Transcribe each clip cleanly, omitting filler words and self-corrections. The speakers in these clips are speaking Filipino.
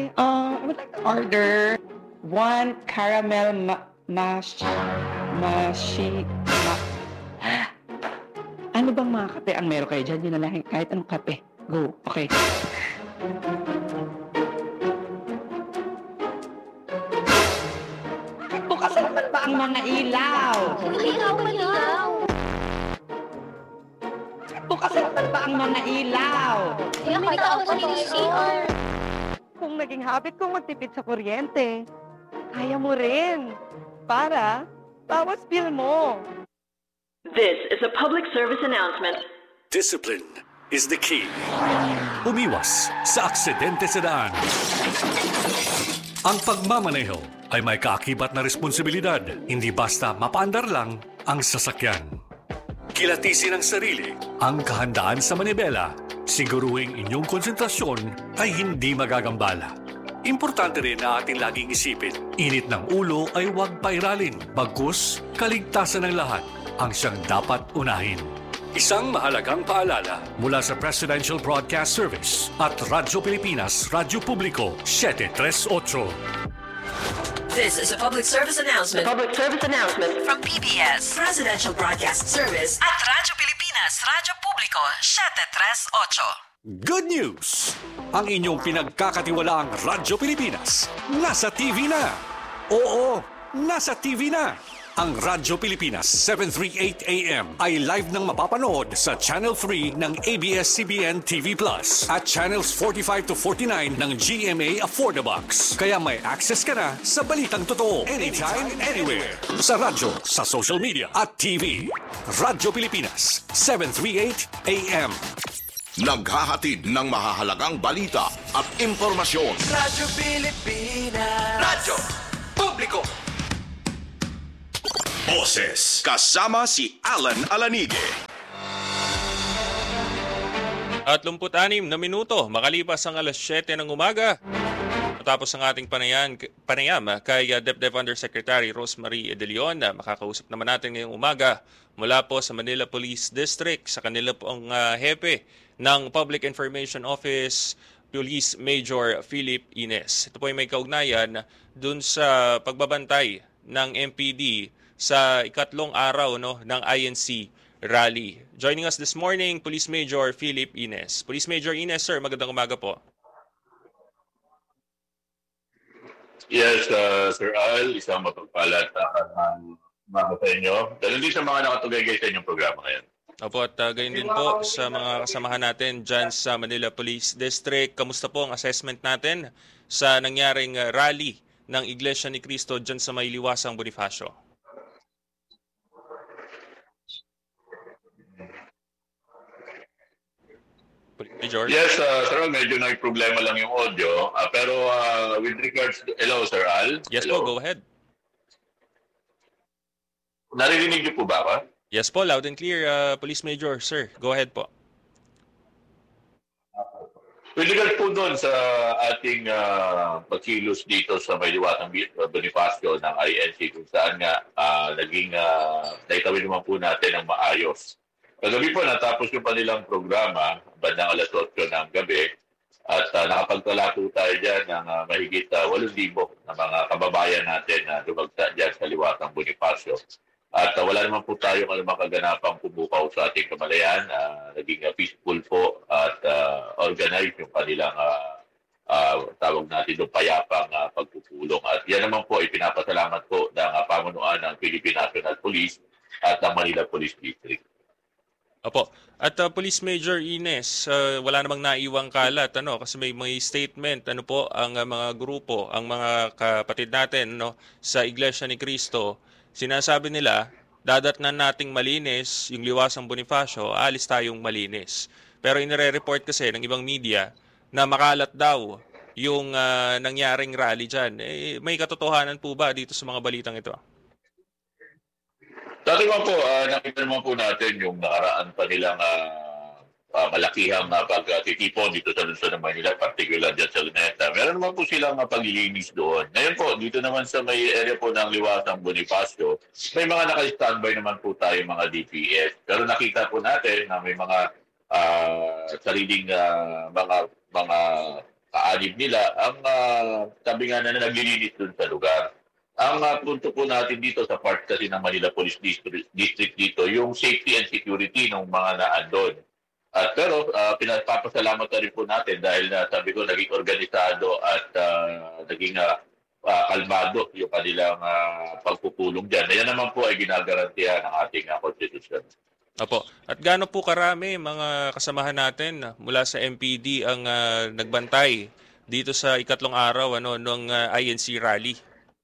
Hi, I would like to order one caramel ano bang mga kape ang meron kayo dyan? Yun na lang, kahit anong kape. Go, okay. Bukas naman ba ang mga ilaw? Maligaw. Bukas naman ba ang mga ilaw? Ikaw pa ni CR. Kung naging habit kong magtipid sa kuryente, kaya mo rin. Para bawas bill mo. This is a public service announcement. Discipline is the key. Umiwas sa aksidente sa daan. Ang pagmamaneho ay may kaakibat na responsibilidad. Hindi basta mapaandar lang ang sasakyan. Kilatisin ang sarili, ang kahandaan sa manibela. Siguruhing inyong konsentrasyon ay hindi magagambala. Importante rin na ating laging isipin, init ng ulo ay huwag pairalin. Bagkus, kaligtasan ng lahat ang siyang dapat unahin. Isang mahalagang paalala mula sa Presidential Broadcast Service at Radyo Pilipinas, Radyo Publiko 738. This is a public service announcement. From PBS, Presidential Broadcast Service at Radyo Pilipinas, Radyo Publiko 738. Good news! Ang inyong pinagkakatiwalaang Radyo Pilipinas nasa TV na. Oo, nasa TV na. Ang Radyo Pilipinas 738 AM ay live nang mapapanood sa Channel 3 ng ABS-CBN TV Plus at Channels 45 to 49 ng GMA Affordabox. Kaya may access ka na sa balitang totoo anytime, anywhere. Sa radyo, sa social media at TV. Radyo Pilipinas 738 AM. Naghahatid ng mahahalagang balita at impormasyon. Radyo Pilipinas. Radyo Publiko. Boses. Kasama si Alan Alanige. 36 na minuto makalipas ang alas 7 ng umaga. Matapos ang ating panayam kay DepEd Undersecretary Rosemarie De Leon, makakausap naman natin ngayong umaga mula po sa Manila Police District sa kanila pong hepe ng Public Information Office, Police Major Philip Ines. Ito po ay may kaugnayan dun sa pagbabantay ng MPD sa ikatlong araw ng INC rally. Joining us this morning, Police Major Philip Ines. Police Major Ines, sir, magandang umaga po. Yes, Sir Al, isang mapagpalat ng umaga sa inyo. Dahil din sa mga nakatugay sa inyong programa ngayon. Opo, at gayon din po sa mga kasamahan natin dyan sa Manila Police District. Kamusta po ang assessment natin sa nangyaring rally ng Iglesia ni Cristo dyan sa may Liwasang Bonifacio? George? Yes, Sir Al, medyo nag-problema lang yung audio. Pero with regards to... Hello, Sir Al. Yes Hello. po, go ahead. Narinig niyo po ba ako? Yes po, loud and clear, Police Major. Sir, go ahead po. With regards po doon sa ating pagkilos dito sa may Liwasang Bonifacio ng INC, kung saan nga naging naitawid naman po natin ng maayos. Kagabi po, natapos yung kanilang programa, bandang alas 8 ng gabi, at nakapagtala po tayo dyan ng mahigit 8,000 na mga kababayan natin na dumagsa dyan sa Liwasang Bonifacio. At wala naman po tayong kaganapang pumukaw sa ating kamalayan. Naging peaceful po at organized yung kanilang tawag natin doon payapang pagpupulong. At yan naman po ay pinapasalamat po ng pamunuan ng Philippine National Police at ng Manila Police District. Opo. At Police Major Ines, wala namang naiwang kalat kasi may statement po ang mga grupo, ang mga kapatid natin sa Iglesia ni Cristo. Sinasabi nila, dadatnan nating malinis yung Liwasang Bonifacio, alis tayong malinis. Pero inire-report kasi ng ibang media na makalat daw yung nangyaring rally dyan. May katotohanan po ba dito sa mga balitang ito? Dati naman po, nakita naman po natin yung nakaraan pa nilang malakihang pagtitipon dito sa Luzon ng Manila, particular dyan sa Luneta. Meron naman po silang paglilinis doon. Ngayon po, dito naman sa may area po ng Liwasang Bonifacio, may mga naka-standby naman po tayo mga DPS. Pero nakita po natin na may mga sariling mga kaanib nila ang sabi nga na naglilinis dun sa lugar. Ang punto po natin dito sa part kasi ng Manila Police District dito, yung safety and security ng mga naandun. Pero pinapasalamat na rin po natin dahil sabi ko naging organisado at naging kalmado yung kanilang pagpupulong dyan. Yan naman po ay ginagarantiya ng ating konstitusyon. Opo. At gaano po karami mga kasamahan natin mula sa MPD ang nagbantay dito sa ikatlong araw ng INC rally?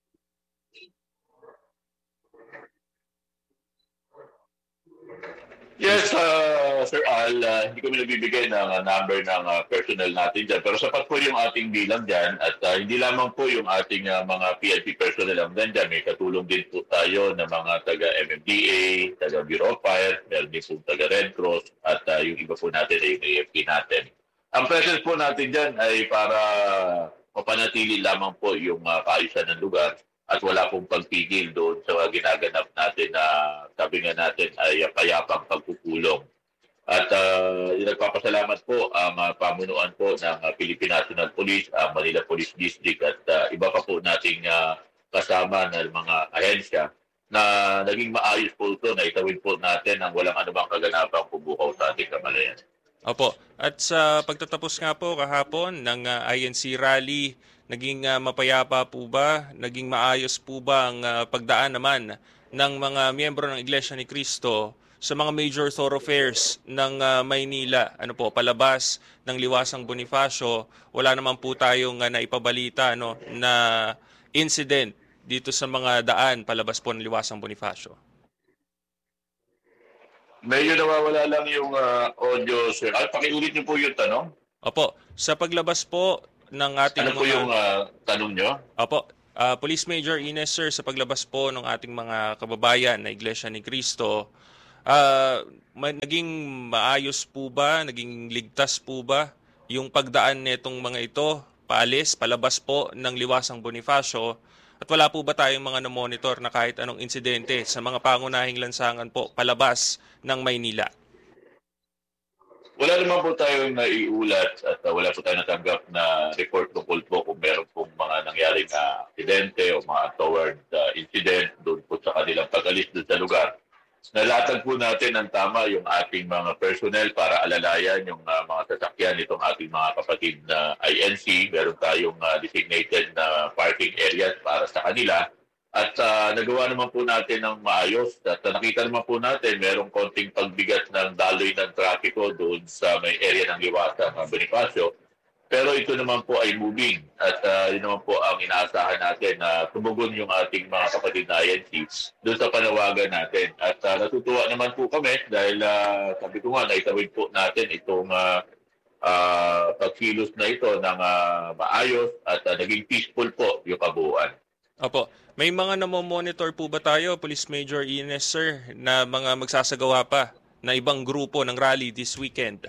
Yes, Sir Al, hindi kami nagbibigay ng number ng personnel natin dyan. Pero sapat po yung ating bilang dyan at hindi lamang po yung ating mga PNP personnel ang dyan. May katulong din po tayo ng mga taga-MMDA, taga-Bureau of Fire, meron din po taga-Red Cross at yung iba po natin ay yung AFP natin. Ang presence po natin dyan ay para mapanatili lamang po yung kaayusan ng lugar. At wala pong pagpigil doon sa ginaganap natin na sabi nga natin ay payapang pagpupulong. At nagpapasalamat po ang pamunuan po ng Philippine National Police, Manila Police District at iba pa po nating kasama ng mga ahensya na naging maayos po ito na itawid po natin ang walang anumang kaganapang pumbukaw sa ating kamalayan. Opo. At sa pagtatapos nga po kahapon ng INC rally, naging mapayapa po ba? Naging maayos po ba ang pagdaan naman ng mga miyembro ng Iglesia ni Cristo sa mga major thoroughfares ng Maynila? Palabas ng Liwasang Bonifacio, wala naman po tayong naipabalita na incident dito sa mga daan palabas po ng Liwasang Bonifacio. Medyo nawawala lang yung audio, sir. Pakiulit niyo po yung tanong. Opo. Sa paglabas po ng ating ano po yung tanong nyo? Opo. Police Major Ines, sir, sa paglabas po ng ating mga kababayan na Iglesia ni Cristo, naging maayos po ba, naging ligtas po ba yung pagdaan nitong mga ito, palabas po ng Liwasang Bonifacio, at wala po ba tayong mga na-monitor na kahit anong insidente sa mga pangunahing lansangan po palabas ng Maynila? Wala naman po tayong naiulat at wala po tayong natanggap na report tungkol po kung meron pong mga nangyaring aksidente o mga untoward incident doon po sa kanilang pag-alis doon sa lugar. Nalatag po natin ng tama yung ating mga personnel para alalayan yung mga sasakyan nitong ating mga kapatid na INC. Meron tayong designated na parking areas para sa kanila. At nagawa naman po natin ng maayos at nakita naman po natin merong konting pagbigat ng daloy ng trapiko doon sa may area ng Liwasang Bonifacio. Pero ito naman po ay moving at yun naman po ang inaasahan natin na tumugon yung ating mga kapatid na INC doon sa panawagan natin. At natutuwa naman po kami dahil sabi ko nga naitawid po natin itong pagkilos na ito ng maayos at naging peaceful po yung kabuuan. Opo. May mga namomonitor po ba tayo, Police Major Ines, sir, na mga magsasagawa pa na ibang grupo ng rally this weekend?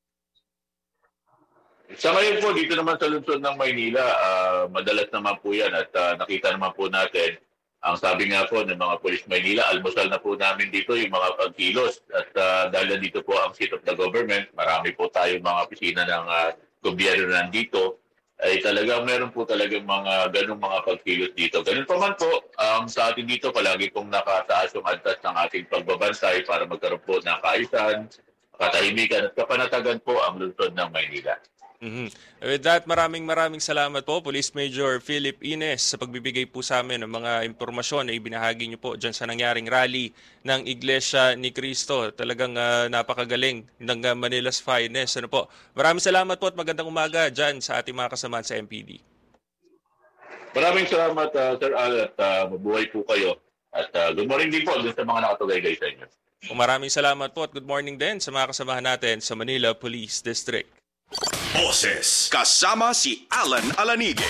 Sa ngayon po, dito naman sa lungsod ng Maynila, madalas naman po yan at nakita naman po natin, ang sabi nga po ng mga Police Maynila, almusal na po namin dito yung mga pagkilos at dahil dito po ang seat of the government, marami po tayong mga opisina ng gobyerno nandito, ay talagang meron po talagang mga ganung mga pagkilos dito. Ganun pa man po, sa atin dito palagi pong nakataas yung antas ng ating pagbabantay para magkaroon po ng kaayusan, katahimikan at kapanatagan po ang lungsod ng Maynila. With that, maraming salamat po, Police Major Philip Ines, sa pagbibigay po sa amin ng mga impormasyon na ibinahagi niyo po dyan sa nangyaring rally ng Iglesia ni Cristo. Talagang napakagaling ng Manila's Finest. Maraming salamat po at magandang umaga dyan sa ating mga kasamahan sa MPD. Maraming salamat, Sir Al, at mabuhay po kayo. At good morning din po dun sa mga nakatugaygay sa inyo. Maraming salamat po at good morning din sa mga kasamahan natin sa Manila Police District. Boses kasama si Alan Alanige.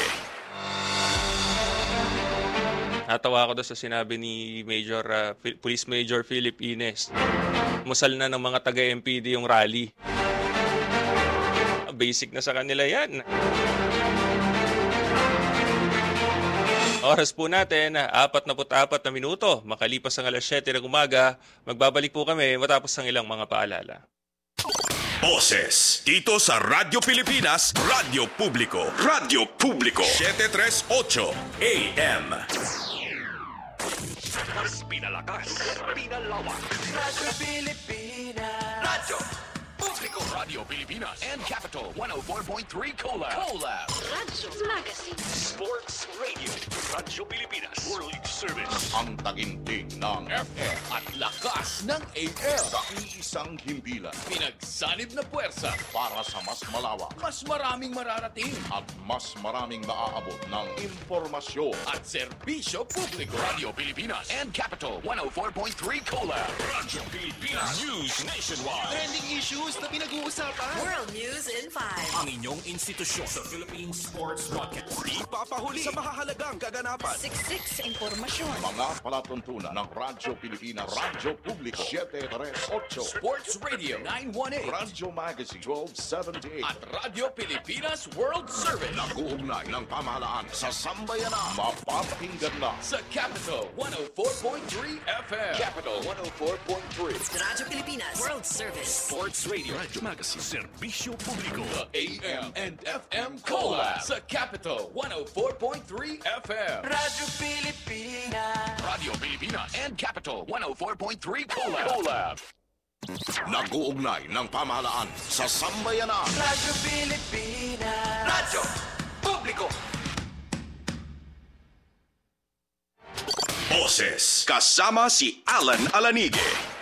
Natawa ako doon sa sinabi ni Police Major Philip Ines. Musal na ng mga taga-MPD yung rally. Basic na sa kanila yan. Oras po natin, 44 na minuto. Makalipas ang alas 7 ng umaga, magbabalik po kami matapos ang ilang mga paalala. Boses dito sa Radyo Pilipinas, Radyo Publiko. Radyo Publiko 738 AM. Mas pinalakas, pinalawak. Radyo Pilipinas. Radyo Publiko. Radio Pilipinas and Capital 104.3 Collab. Radyo Magazine. Sports Radio. Radyo Pilipinas. World Service. Ang taginting ng FM at lakas ng AM. sa iisang himpilan Pinagsanib na puwersa para sa mas malawak mas maraming mararating at mas maraming maaabot ng impormasyon. at serbisyo publiko. Radio Pilipinas and Capital 104.3 Collab. Radyo Pilipinas. News Nationwide. Trending issues na pinag-uusapan. World News in 5. Ang inyong institusyon sa Philippine Sports Broadcast. Ipapahuli sa mahahalagang kaganapan. Siksik sa impormasyon. Mga palatuntunan ng Radyo Pilipinas, Radyo Publiko 738, Sports Radio 918 Radyo Magazine 1278 at Radio Pilipinas World Service nag-uugnay ng pamahalaan sa sambayanan. Mapapakinggan na sa Capital 104.3 FM. Capital 104.3. Radyo Pilipinas World Service. Sports Radio. Radyo Magazine. Serbisyo Publiko. The AM and FM Collab sa Capital 104.3 FM. Radyo Pilipinas. Radio Pilipinas and Capital 104.3 Collab. nag-uugnay ng pamahalaan sa sambayanan. Radyo Pilipinas. Radyo Publiko. Boses kasama si Alan Alanige.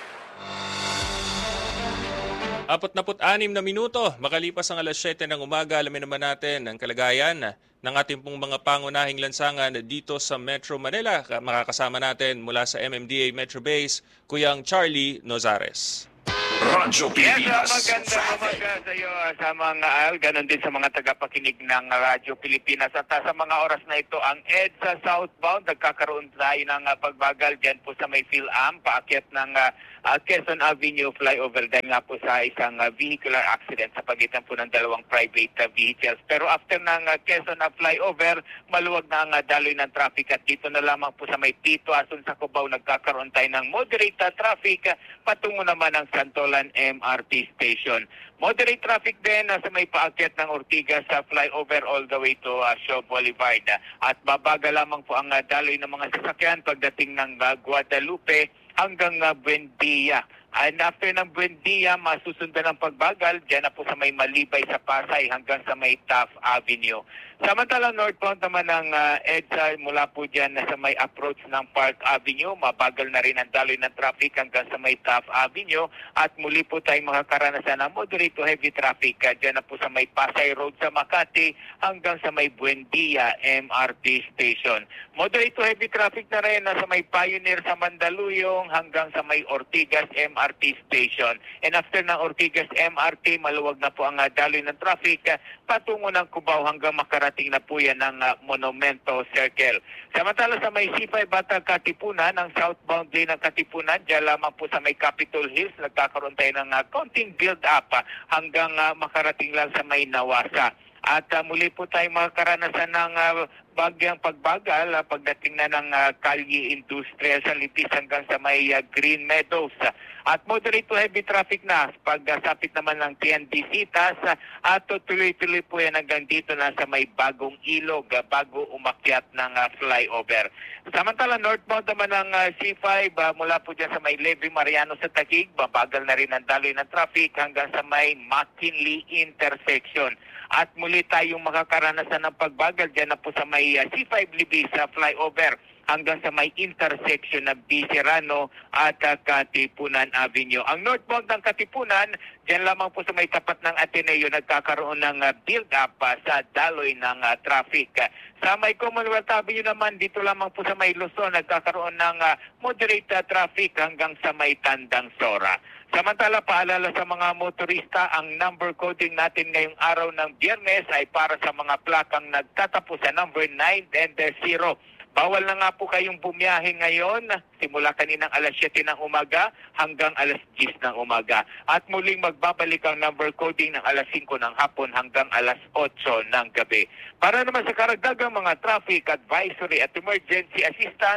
46 na minuto, makalipas ang alas 7 ng umaga, alamin naman natin ang kalagayan ng ating pong mga pangunahing lansangan dito sa Metro Manila. Makakasama natin mula sa MMDA Metro Base, Kuyang Charlie Nozares. Radyo Pilipinas. Magandang umaga sa iyo, sa mga Al, ganun din sa mga tagapakinig ng Radyo Pilipinas. At sa mga oras na ito, ang EDSA southbound, nagkakaroon tayo ng pagbagal dyan po sa may PhilAm, paakyat ng Quezon Avenue flyover dahil nga po sa isang vehicular accident sa pagitan po ng dalawang private vehicles. Pero after ng Quezon flyover, maluwag na ang daloy ng traffic at dito na lamang po sa may Pito, Asun sa Cubao, nagkakaroon tayo ng moderate traffic patungo naman ng Santolan MRT Station. Moderate traffic din sa may paakyat ng Ortigas sa flyover all the way to Shaw Boulevard. At babaga lamang po ang daloy ng mga sasakyan pagdating ng Guadalupe hanggang Buendia. And after ng Buendia, masusundan ang pagbagal dyan na po sa may Malibay sa Pasay hanggang sa may Taft Avenue. Samantalang northbound naman ng EDSA mula po dyan na sa may approach ng Park Avenue, mabagal na rin ang daloy ng traffic hanggang sa may Taft Avenue at muli po tayong makakaranasan ng moderate to heavy traffic dyan na po sa may Pasay Road sa Makati hanggang sa may Buendia MRT Station. Moderate to heavy traffic na rin sa may Pioneer sa Mandaluyong hanggang sa may Ortigas MRT Station. And after ng Ortigas MRT, maluwag na po ang daloy ng traffic patungo ng Cubao hanggang makarating na po yan ng Monumento Circle. Samantala sa may C5 Batang Katipunan, ang southbound lane ng Katipunan, dyan lamang po sa may Capitol Hills, nagkakaroon tayo ng konting build-up hanggang makarating lang sa may Nawasa. At muli po tayo makakaranasan ng bagyang pagbagal pagdating na ng Kalye Industrial sa Litis hanggang sa may Green Meadows. At moderate to heavy traffic na pagsapit naman ng TNDC-Tas at tuloy-tuloy po yan hanggang dito na sa may Bagong Ilog bago umakyat ng flyover. Samantala northbound naman ng C5 mula po dyan sa may Levi Mariano sa Taguig, babagal na rin ang daloy ng traffic hanggang sa may McKinley intersection. At muli tayong makakaranasan ng pagbagal dyan na po sa may C5 Libis flyover hanggang sa may intersection ng B. Serrano at Katipunan Avenue. Ang northbound ng Katipunan, dyan lamang po sa may tapat ng Ateneo, nagkakaroon ng build-up sa daloy ng traffic. Sa may Commonwealth Avenue naman, dito lamang po sa may Luzon, nagkakaroon ng moderate traffic hanggang sa may Tandang Sora. Samantala, paalala sa mga motorista, ang number coding natin ngayong araw ng Biyernes ay para sa mga plakang nagtatapos sa number 9 and 0. Bawal na nga po kayong bumiyahe ngayon simula kaninang alas 7 ng umaga hanggang alas 10 ng umaga. At muling magbabalik ang number coding ng alas 5 ng hapon hanggang alas 8 ng gabi. Para naman sa karagdagang mga traffic advisory at emergency assistance,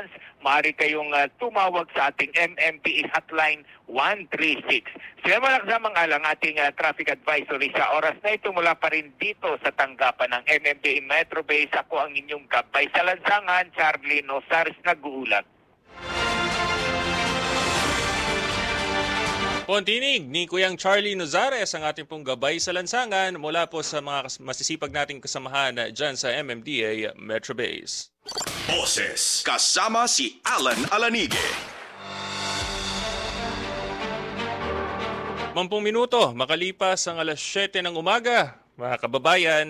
maaari kayong tumawag sa ating MMDA hotline 136. Sila malaksamang alang ating traffic advisory sa oras na ito mula pa rin dito sa tanggapan ng MMDA Metro Base. Ako ang inyong gabay sa lansangan, Charlie Nosares, nag-uulat. Pontinig ni Kuyang Charlie Nozares ang ating pong gabay sa lansangan mula po sa mga masisipag nating kasamahan dyan sa MMDA Metro Base. Boses kasama si Alan Alanige. 10 minuto makalipas ang alas 7 ng umaga, mga kababayan.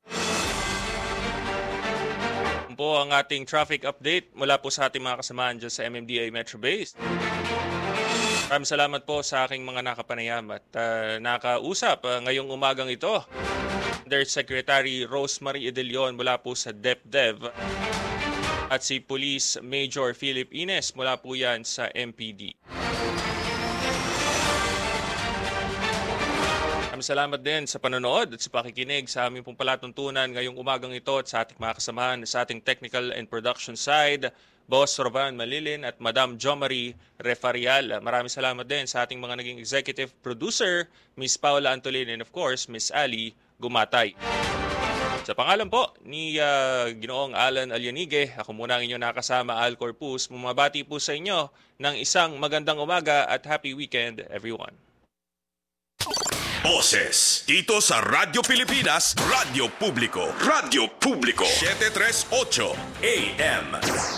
Po ang ating traffic update mula po sa ating mga kasamahan dyan sa MMDA Metro Base. Maraming salamat po sa aking mga nakapanayam at nakausap ngayong umagang ito. Undersecretary Rosemary Edelion mula po sa DepDev at si Police Major Philip Ines mula po yan sa MPD. Maraming salamat din sa panonood at sa pakikinig sa aming pong palatuntunan ngayong umagang ito at sa ating mga kasamahan sa ating technical and production side, Boss Rovan Malilin at Madam Jomari Refarial. Maraming salamat din sa ating mga naging executive producer, Miss Paula Antolin and of course, Miss Ali Gumatay. Sa pangalan po ni Ginoong Alan Alianige, ako muna ang inyong nakasama, Al Corpus. Bumabati po sa inyo ng isang magandang umaga at happy weekend, everyone. Boses dito sa Radyo Pilipinas, Radyo Publiko. Radyo Publiko 738 AM.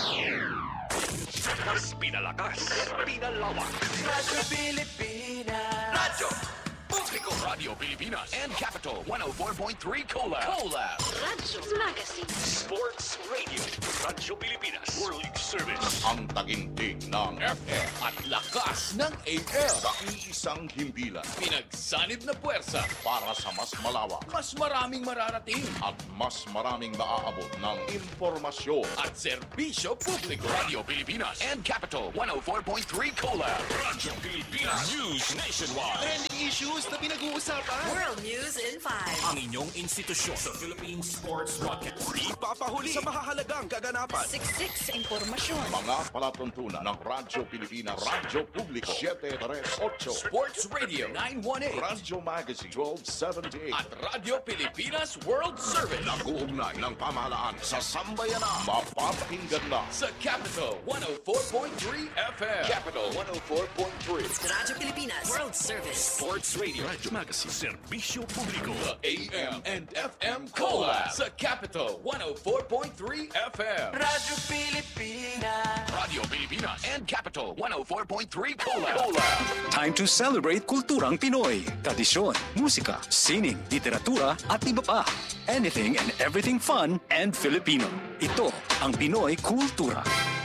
Mas pinalakas, pinalawak. Radyo Pilipinas. Radyo Publiko. Radio Pilipinas and Capital 104.3 Colab. Radyo Magazine. Sports Radio. Radyo Pilipinas. World Service. Ang tagintig ng FM at lakas ng AM. iisang himpilan Pinagsanib na puwersa para sa mas malawak mas maraming mararating at mas maraming maaabot ng impormasyon. at serbisyo publiko. Radio Pilipinas and Capital 104.3 Colab. Radyo Pilipinas. News Nationwide. Trending issues na pinag-uusapan. World News in 5. Ang inyong institusyon sa Philippine Sports Broadcast. Ipapahuli sa mahahalagang kaganapan. Siksik sa impormasyon. Mga palatuntunan ng Radyo Pilipinas, Radyo Publiko 738, Sports Radio 918 Radyo Magazine 1278. at Radio Pilipinas World Service Nag-uugnay ng pamahalaan sa sambayanan. Mapapakinggan na sa Capital 104.3 FM. Capital 104.3. Radyo Pilipinas World Service. Sports Radio. Radyo Magazine. Serbisyo Publiko. The AM and FM Colab sa Capital 104.3 FM. Radyo Pilipinas. Radio Pilipinas and Capital 104.3 Colab. Time to celebrate kulturang Pinoy. Tradisyon, musika, sining, literatura at iba pa. Anything and everything fun and Filipino. Ito ang Pinoy Kultura.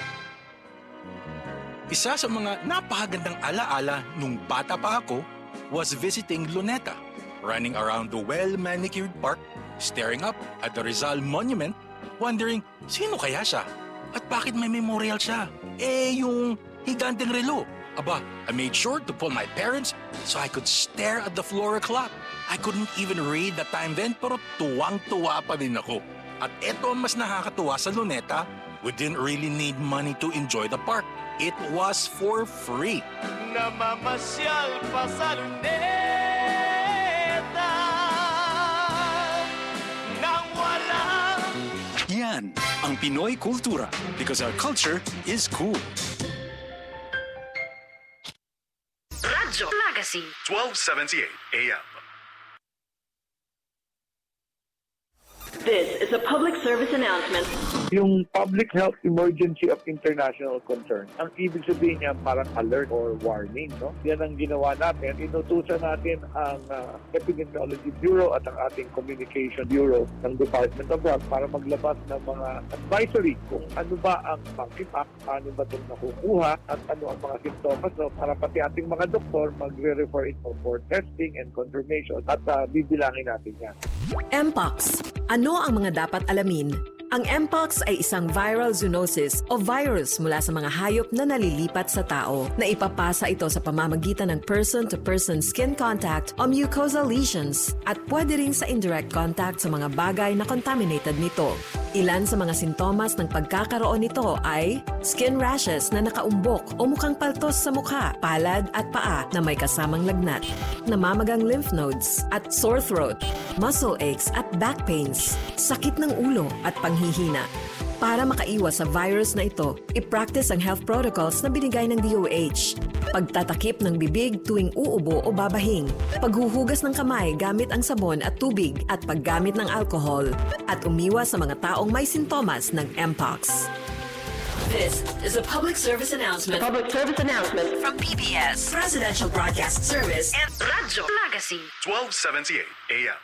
Isa sa mga napakagandang alaala nung bata pa ako was visiting Luneta, running around the well-manicured park, staring up at the Rizal Monument, wondering sino kaya siya at bakit may memorial siya. Yung higanteng relo. Aba, I made sure to pull my parents so I could stare at the flora clock. I couldn't even read the time then pero tuwang-tuwa pa din ako. At eto ang mas nakakatuwa sa Luneta, we didn't really need money to enjoy the park. It was for free. Namamasyal pa sa Luneta nang walang Yan ang Pinoy Kultura because our culture is cool. Radyo Magazine. 1278 AM. This is a public service announcement. Yung public health emergency of international concern, ang ibig sabihin niya parang alert or warning, no? Yan ang ginawa natin. Inutusan natin ang Epidemiology Bureau at ang ating Communication Bureau ng Department of Health para maglabas ng mga advisory kung ano ba ang monkeypox, paano ba itong nakukuha, at ano ang mga simptomas, no? Para pati ating mga doktor magre-refer ito for testing and confirmation at bibilangin natin yan. Mpox. Ano ang mga dapat alamin? Ang Mpox ay isang viral zoonosis o virus mula sa mga hayop na nalilipat sa tao na ipapasa ito sa pamamagitan ng person-to-person skin contact o mucosal lesions at pwede rin sa indirect contact sa mga bagay na contaminated nito. Ilan sa mga sintomas ng pagkakaroon nito ay skin rashes na nakaumbok o mukhang paltos sa mukha, palad at paa na may kasamang lagnat, namamagang lymph nodes at sore throat, muscle aches at back pains, sakit ng ulo at panghihina. Para makaiwas sa virus na ito, i-practice ang health protocols na binigay ng DOH. Pagtatakip ng bibig tuwing uubo o babahing, paghuhugas ng kamay gamit ang sabon at tubig at paggamit ng alcohol, at umiwas sa mga taong may sintomas ng Mpox. This is a public service announcement. From PBS, Presidential Broadcast Service and Radyo Magazine. 1278 AM.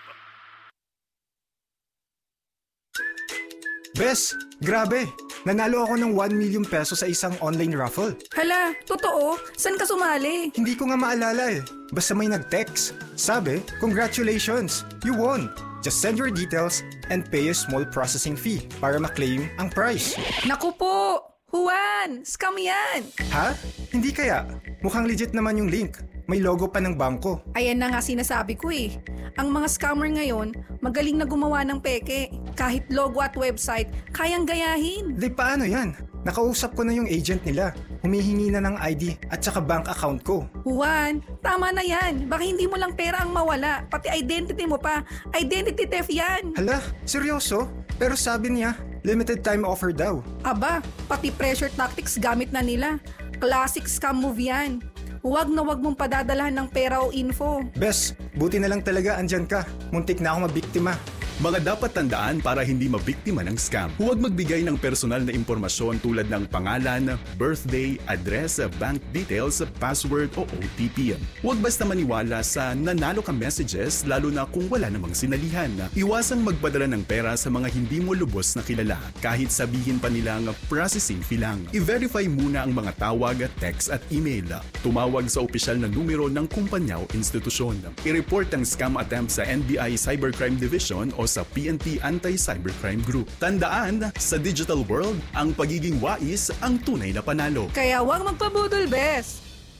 Bes, grabe! Nanalo ako ng 1 million pesos sa isang online raffle. Hala, totoo? Saan ka sumali? Hindi ko nga maalala eh. Basta may nag-text. Sabi, congratulations! You won! Just send your details and pay a small processing fee para ma-claim ang prize. Naku po! Juan! Scam yan! Ha? Hindi kaya? Mukhang legit naman yung link. May logo pa ng bangko. Ayan na nga sinasabi ko eh. Ang mga scammer ngayon, magaling na gumawa ng peke. Kahit logo at website, kayang gayahin. Di paano yan? Nakausap ko na yung agent nila. Humihingi na ng ID at saka bank account ko. Juan, tama na yan. Baka hindi mo lang pera ang mawala. Pati identity mo pa. Identity theft yan. Hala, seryoso? Pero sabi niya, limited time offer daw. Aba, pati pressure tactics gamit na nila. Classic scam move yan. Huwag na huwag mong padadalahan ng pera o info. Bes, buti na lang talaga andyan ka. Muntik na ako mabiktima. Mga dapat tandaan para hindi mabiktima ng scam. Huwag magbigay ng personal na impormasyon tulad ng pangalan, birthday, address, bank details, password o OTP. Huwag basta maniwala sa nanalo ka messages lalo na kung wala namang sinalihan. Iwasang magpadala ng pera sa mga hindi mo lubos na kilala kahit sabihin pa nilang processing fee lang. I-verify muna ang mga tawag, text at email. Tumawag sa opisyal na numero ng kumpanya o institusyon. I-report ang scam attempt sa NBI Cybercrime Division o sa PNP Anti-Cybercrime Group. Tandaan, sa digital world, ang pagiging wais ang tunay na panalo. Kaya huwag magpabudol, Bes!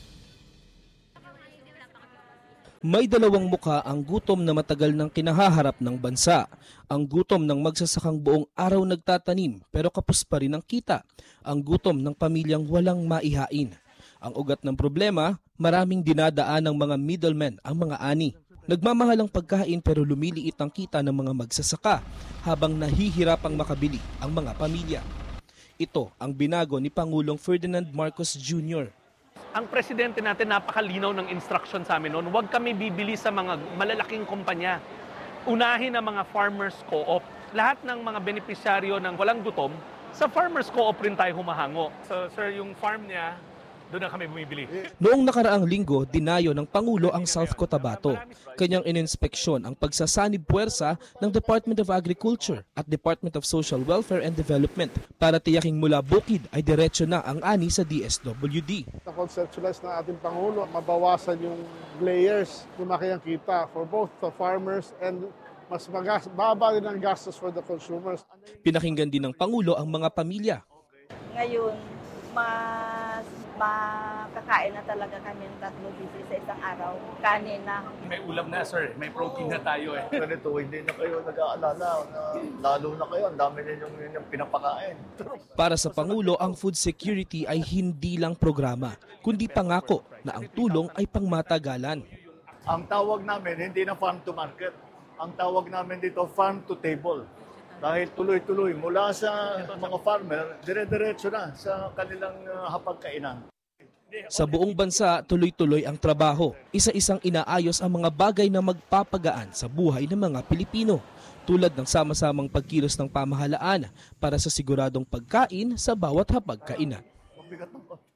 May dalawang muka ang gutom na matagal nang kinahaharap ng bansa. Ang gutom ng magsasakang buong araw nagtatanim pero kapos pa rin ang kita. Ang gutom ng pamilyang walang maihain. Ang ugat ng problema, maraming dinadaan ng mga middlemen ang mga ani. Nagmamahal ang pagkain pero lumiliit ang kita ng mga magsasaka habang nahihirapang makabili ang mga pamilya. Ito ang binago ni Pangulong Ferdinand Marcos Jr. Ang presidente natin napakalinaw ng instruction sa amin noon, huwag kami bibili sa mga malalaking kumpanya. Unahin ang mga farmers co-op. Lahat ng mga benepisyaryo ng walang gutom, sa farmers co-op rin tayo humahango. So sir, yung farm niya, doon na kami bumibili. Noong nakaraang linggo, dinayo ng Pangulo ang South Cotabato. Kanyang ininspeksyon ang pagsasanib puwersa ng Department of Agriculture at Department of Social Welfare and Development para tiyaking mula bukid ay diretso na ang ani sa DSWD. Na-conceptualize ng ating Pangulo, mabawasan yung layers, lumaki ang kita for both the farmers and mas baba din ang gastos for the consumers. Pinakinggan din ng Pangulo ang mga pamilya. Ngayon, mas makakain na talaga kami ng 3 beses sa isang araw. Kanin na. May ulam na, sir. May protein na tayo eh. Ganito, hindi na kayo nag-aalala na lalo na kayo. Ang dami ninyong pinapakain. Para sa Pangulo, ang food security ay hindi lang programa, kundi pangako na ang tulong ay pangmatagalan. Ang tawag namin, hindi na farm to market. Ang tawag namin dito, farm to table. Dahil tuloy-tuloy mula sa mga farmer, dire-diretso na sa kanilang hapagkainan. Sa buong bansa, tuloy-tuloy ang trabaho. Isa-isang inaayos ang mga bagay na magpapagaan sa buhay ng mga Pilipino, tulad ng sama-samang pagkilos ng pamahalaan para sa siguradong pagkain sa bawat hapagkainan.